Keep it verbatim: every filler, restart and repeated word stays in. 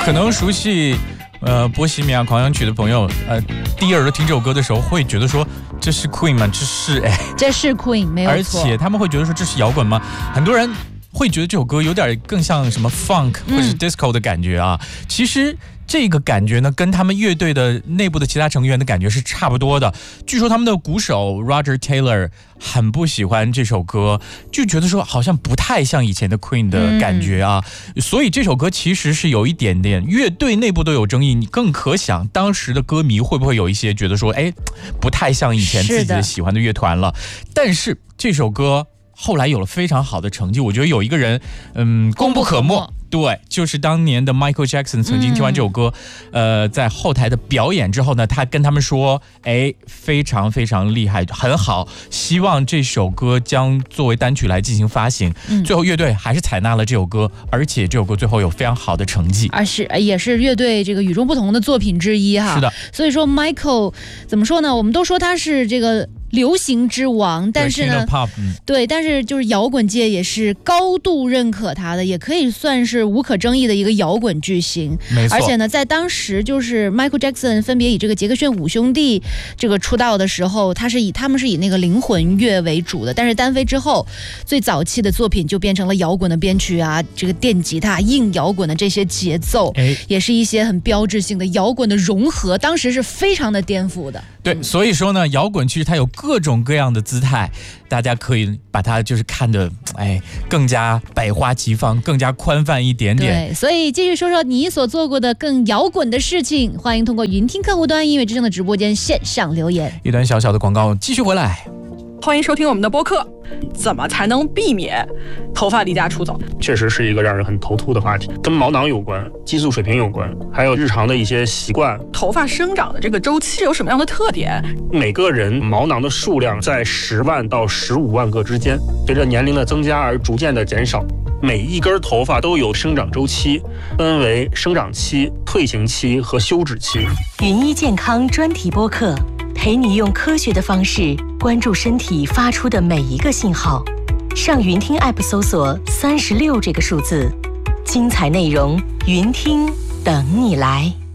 可能熟悉呃《波西米亚狂想曲》的朋友，呃，第一耳朵听这首歌的时候会觉得说这是 Queen 吗？这是哎， 这是 Queen 没有错。 而且他们会觉得说这是摇滚吗？很多人会觉得这首歌有点更像什么 funk 或是 disco 的感觉啊。嗯、其实这个感觉呢，跟他们乐队的内部的其他成员的感觉是差不多的。据说他们的鼓手 Roger Taylor 很不喜欢这首歌，就觉得说好像不太像以前的 Queen 的感觉啊。嗯、所以这首歌其实是有一点点乐队内部都有争议，你更可想当时的歌迷会不会有一些觉得说，哎，不太像以前自己的喜欢的乐团了。但是这首歌后来有了非常好的成绩，我觉得有一个人，嗯，功不可没。对，就是当年的 Michael Jackson 曾经听完这首歌，嗯、呃，在后台的表演之后呢，他跟他们说，哎，非常非常厉害，很好，希望这首歌将作为单曲来进行发行。嗯、最后乐队还是采纳了这首歌，而且这首歌最后有非常好的成绩， 而是也是乐队这个与众不同的作品之一哈。 是的， 所以说 Michael 怎么说呢？我们都说他是这个流行之王，但是呢， Pop, 嗯、 对，但是就是摇滚界也是高度认可他的，也可以算是无可争议的一个摇滚巨星。 没错， 而且呢，在当时就是 Michael Jackson 分别以这个杰克逊五兄弟这个出道的时候，他是以他们是以那个灵魂乐为主的，但是单飞之后，最早期的作品就变成了摇滚的编曲啊，这个电吉他、硬摇滚的这些节奏，哎，也是一些很标志性的摇滚的融合，当时是非常的颠覆的。 对，所以说呢，摇滚其实它有各种各样的姿态，大家可以把它就是看得哎更加百花齐放，更加宽泛一点点。 对，所以继续说说你所做过的更摇滚的事情，欢迎通过云听客户端音乐之声的直播间线上留言。 一段小小的广告，继续回来。 欢迎收听我们的播客。怎么才能避免头发离家出走？ 确实是一个让人很头秃的话题，跟毛囊有关，激素水平有关，还有日常的一些习惯。 头发生长的这个周期有什么样的特点？ 每个人毛囊的数量在十万到十五万个之间，随着年龄的增加而逐渐的减少。每一根头发都有生长周期，分为生长期、退行期和休止期。 云医健康专题播客，陪你用科学的方式关注身体发出的每一个信号。上云听 App 搜索三十六这个数字，精彩内容云听等你来。